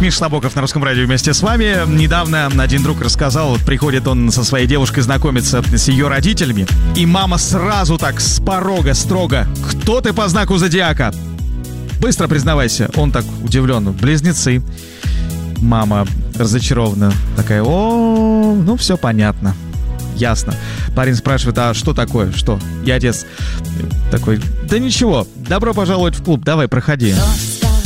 Миша Набоков на Русском радио вместе с вами. Недавно один друг рассказал, вот приходит он со своей девушкой знакомиться с ее родителями, и мама сразу так с порога строго: «Кто ты по знаку зодиака?» «Быстро признавайся». Он так удивлен: «Близнецы». Мама разочарованно такая: «О, ну все понятно. Ясно». Парень спрашивает: «А что такое? Что?» И отец такой: «Да ничего, добро пожаловать в клуб, давай, проходи».